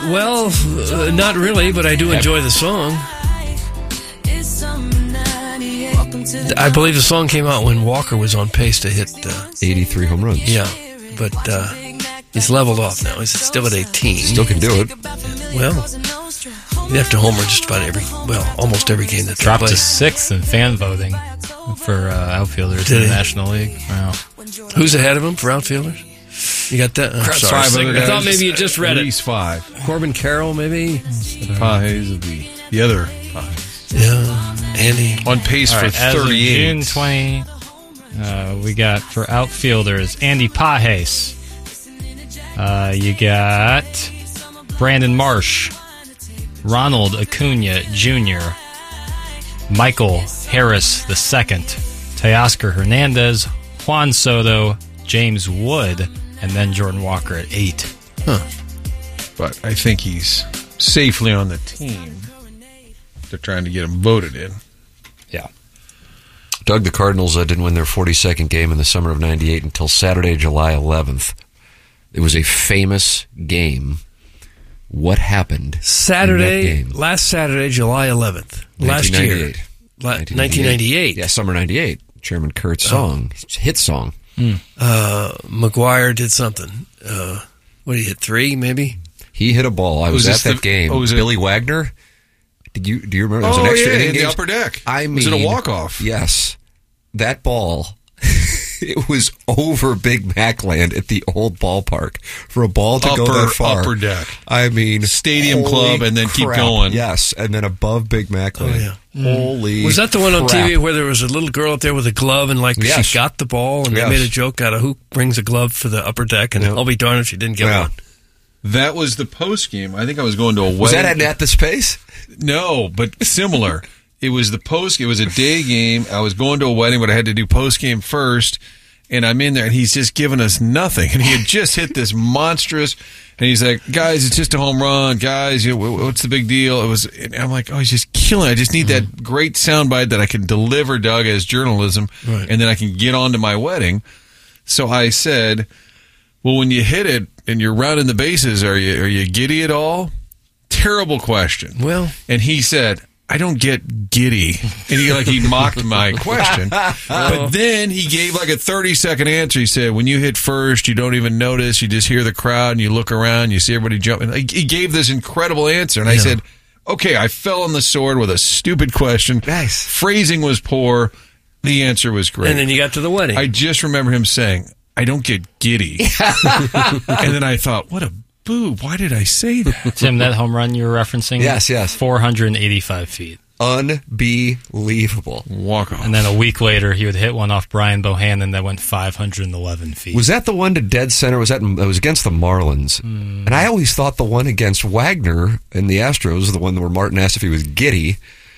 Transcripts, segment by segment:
Well, not really, but I do enjoy the song. I believe the song came out when Walker was on pace to hit 83 home runs. Yeah, but he's leveled off now. He's still at 18. Still can do it. Well, you have to homer just about almost every game that dropped they play. to 6th in fan voting for outfielders in the National League. Wow. Who's ahead of him for outfielders? You got that? Sorry. I thought maybe you just read at least 5. Corbin Carroll, maybe? Pages of the other Pages. Yeah, Andy. On pace for 38. As of June 20, we got for outfielders Andy Pages. You got Brandon Marsh, Ronald Acuna Jr., Michael Harris II, Teoscar Hernandez, Juan Soto, James Wood, and then Jordan Walker at 8. Huh. But I think he's safely on the team. They're trying to get him voted in. Yeah. Doug, the Cardinals didn't win their 42nd game in the summer of 98 until Saturday, July 11th. It was a famous game. What happened last Saturday, July 11th. Last year. 1998. Yeah, summer 98. Chairman Kurt's song. Hit song. McGuire did something. What did he hit, 3 maybe? He hit a ball. I was at that game. Billy Wagner. Do you remember? It was an extra inning in the game. upper deck. I mean, was it a walk-off? Yes. That ball, it was over Big Mac land at the old ballpark. For a ball to go that far. Upper deck. I mean, Stadium Club and then keep going. Yes, and then above Big Mac land. Oh, yeah. Holy Was that the one on crap. TV where there was a little girl up there with a glove and she got the ball and they made a joke out of who brings a glove for the upper deck and I'll be darned if she didn't get one. That was the post game. I think I was going to a wedding. Was that at the Space? No, but similar. It was the post. It was a day game. I was going to a wedding, but I had to do post game first. And I'm in there, and he's just giving us nothing. And he had just hit this monstrous. And he's like, "Guys, it's just a home run. Guys, what's the big deal?" It was. And I'm like, "Oh, he's just killing it. I just need that great soundbite that I can deliver, Doug, as journalism, and then I can get on to my wedding." So I said, "Well, when you hit it and you're rounding the bases, are you giddy at all?" Terrible question. Well, and he said, "I don't get giddy." And he mocked my question. But then he gave like a 30-second answer. He said, "When you hit first, you don't even notice. You just hear the crowd and you look around, you see everybody jumping." He gave this incredible answer. And I said, "Okay, I fell on the sword with a stupid question." Nice. Phrasing was poor. The answer was great. And then you got to the wedding. I just remember him saying, "I don't get giddy." And then I thought, what a boo. Why did I say that? Tim, that home run you were referencing? Yes. 485 feet. Unbelievable. Walk off. And then a week later, he would hit one off Brian Bohannon that went 511 feet. Was that the one to dead center? It was against the Marlins. And I always thought the one against Wagner in the Astros, the one where Martin asked if he was giddy,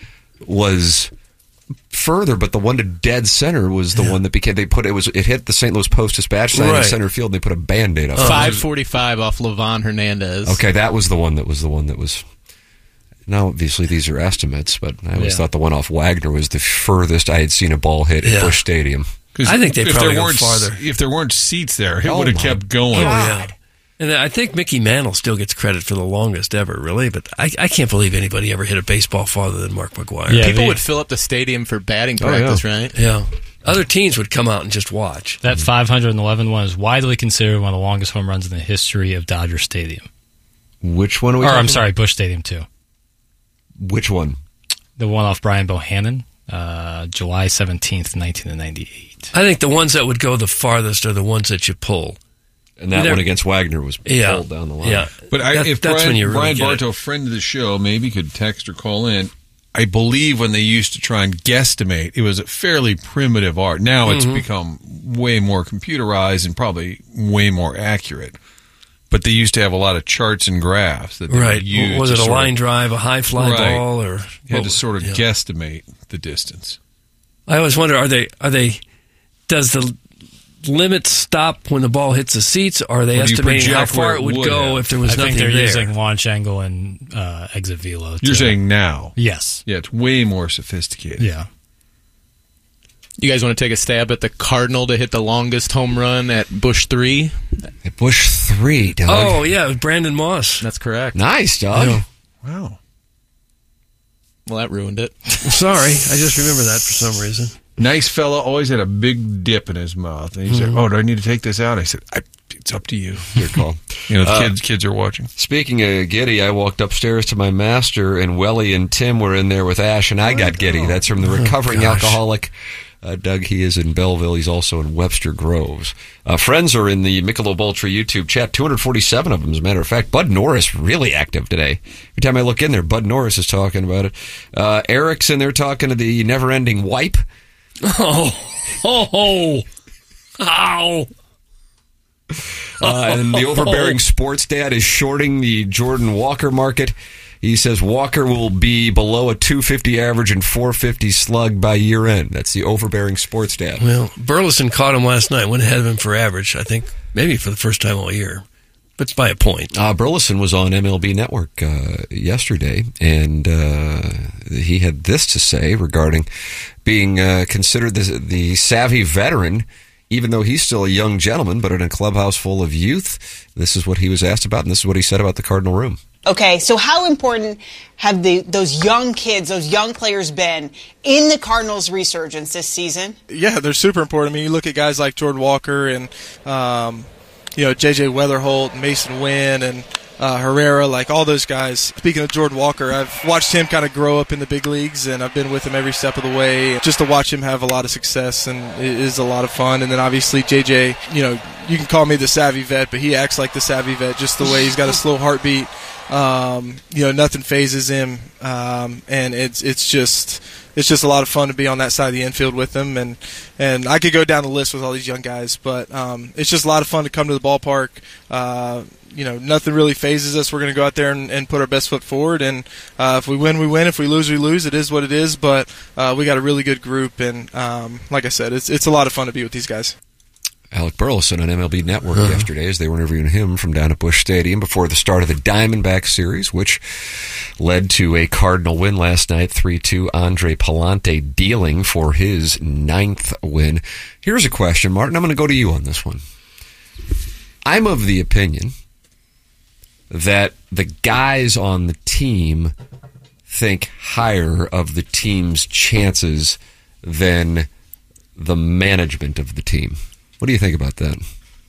was further, but the one to dead center was the one that became. It hit the St. Louis Post-Dispatch sign in center field, and they put a Band-Aid up. 545 off Levon Hernandez. Okay, that was the one that was. Now, obviously, these are estimates, but I always thought the one off Wagner was the furthest I had seen a ball hit at Busch Stadium. I think they probably go farther. If there weren't seats there, it would have kept going. God. And I think Mickey Mantle still gets credit for the longest ever, really. But I can't believe anybody ever hit a baseball farther than Mark McGwire. Yeah, people would fill up the stadium for batting practice, right? Yeah. Other teams would come out and just watch. That 511 one is widely considered one of the longest home runs in the history of Dodger Stadium. Which one are we talking I'm sorry, Busch Stadium, too. Which one? The one off Brian Bohannon, July 17th, 1998. I think the ones that would go the farthest are the ones that you pull. And that one against Wagner was pulled down the line. Yeah. But if Brian Bartow, friend of the show, maybe could text or call in, I believe when they used to try and guesstimate, it was a fairly primitive art. Now it's become way more computerized and probably way more accurate. But they used to have a lot of charts and graphs that they would use. Was it a line drive, a high fly ball, or you had to sort of guesstimate the distance? I always wonder: are they? Does the limit stop when the ball hits the seats? Or are they estimating how far it would go if there was nothing there? I think they're using launch angle and exit velo. You're saying now? Yes. Yeah, it's way more sophisticated. Yeah. You guys want to take a stab at the Cardinal to hit the longest home run at Busch 3? At Busch 3, Doug. Oh, yeah, Brandon Moss. That's correct. Nice, Doug. Yeah. Wow. Well, that ruined it. Sorry, I just remember that for some reason. Nice fella, always had a big dip in his mouth. And he said, "Oh, do I need to take this out?" I said, "It's up to you." Good call. Kids are watching. Speaking of giddy, I walked upstairs to my master, and Welly and Tim were in there with Ash, and I got giddy. That's from the recovering alcoholic. Doug, he is in Belleville. He's also in Webster Groves. Friends are in the Michelob Ultra YouTube chat, 247 of them, as a matter of fact. Bud Norris, really active today. Every time I look in there, Bud Norris is talking about it. Eric's in there talking to the never-ending wipe. Ow. And the overbearing sports dad is shorting the Jordan Walker market. He says Walker will be below a 250 average and 450 slug by year end. That's the overbearing sports dad. Well, Burleson caught him last night, went ahead of him for average, I think, maybe for the first time all year. But it's by a point. Burleson was on MLB Network yesterday, and he had this to say regarding being considered the savvy veteran, even though he's still a young gentleman, but in a clubhouse full of youth. This is what he was asked about, and this is what he said about the Cardinal Room. Okay, so how important have those young kids, those young players been in the Cardinals' resurgence this season? Yeah, they're super important. I mean, you look at guys like Jordan Walker and, J.J. Weatherholt, Mason Wynn, and Herrera, like all those guys. Speaking of Jordan Walker, I've watched him kind of grow up in the big leagues, and I've been with him every step of the way. Just to watch him have a lot of success, and it is a lot of fun. And then obviously JJ, you can call me the savvy vet, but he acts like the savvy vet, just the way he's got a slow heartbeat. Nothing phases him, and it's just a lot of fun to be on that side of the infield with him, and I could go down the list with all these young guys, but it's just a lot of fun to come to the ballpark. Nothing really phases us. We're going to go out there and put our best foot forward, and if we win, we win. If we lose, we lose. It is what it is, but we got a really good group, and like I said, it's a lot of fun to be with these guys. Alec Burleson on MLB Network yesterday as they were interviewing him from down at Busch Stadium before the start of the Diamondback series, which led to a Cardinal win last night, 3-2. Andre Palante dealing for his 9th win. Here's a question, Martin. I'm going to go to you on this one. I'm of the opinion that the guys on the team think higher of the team's chances than the management of the team. What do you think about that?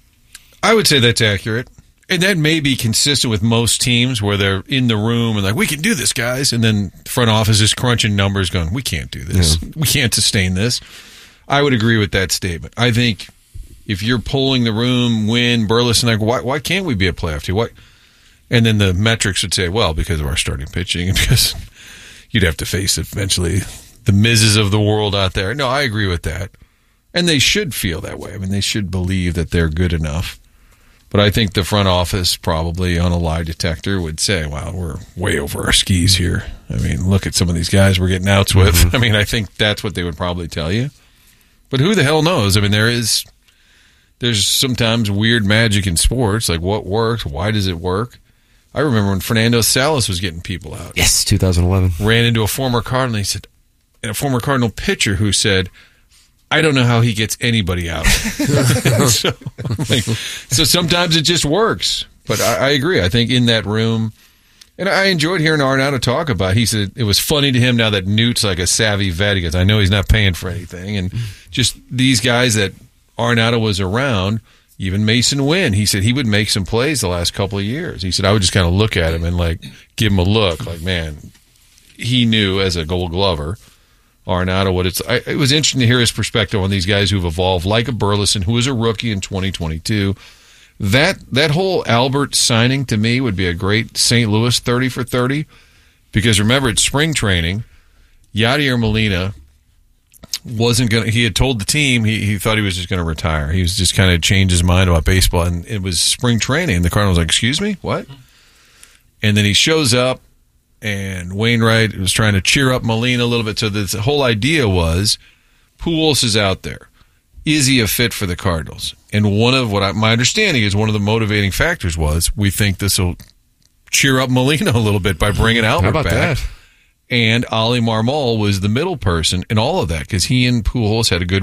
I would say that's accurate. And that may be consistent with most teams where they're in the room and like, we can do this, guys. And then the front office is crunching numbers going, we can't do this. Yeah. We can't sustain this. I would agree with that statement. I think if you're pulling the room, win, Burleson, like, why can't we be a playoff team? Why? And then the metrics would say, well, because of our starting pitching and because you'd have to face eventually the Mizes of the world out there. No, I agree with that. And they should feel that way. I mean, they should believe that they're good enough. But I think the front office probably on a lie detector would say, wow, we're way over our skis here. I mean, look at some of these guys we're getting outs with. Mm-hmm. I mean, I think that's what they would probably tell you. But who the hell knows? I mean, there's sometimes weird magic in sports. Like, what works? Why does it work? I remember when Fernando Salas was getting people out. Yes, 2011. Ran into a former Cardinal. He said, and a former Cardinal pitcher who said, I don't know how he gets anybody out. So sometimes it just works. But I agree. I think in that room, and I enjoyed hearing Arenado talk about it. He said it was funny to him now that Newt's like a savvy vet. He goes, I know he's not paying for anything. And just these guys that Arenado was around, even Mason Wynn, he said he would make some plays the last couple of years. He said I would just kind of look at him and like give him a look. Like, man, he knew as a Gold Glover, Arenado, what it was interesting to hear his perspective on these guys who've evolved, like a Burleson, who was a rookie in 2022. That whole Albert signing to me would be a great St. Louis 30 for 30, because remember, it's spring training. Yadier Molina wasn't going to, he had told the team he thought he was just going to retire. He was just kind of changed his mind about baseball, and it was spring training. And the Cardinals like, excuse me, what? And then he shows up, and Wainwright was trying to cheer up Molina a little bit. So the whole idea was, Pujols is out there. Is he a fit for the Cardinals? And one of my understanding is one of the motivating factors was we think this will cheer up Molina a little bit by bringing Albert back. That? And Ollie Marmol was the middle person in all of that because he and Pujols had a good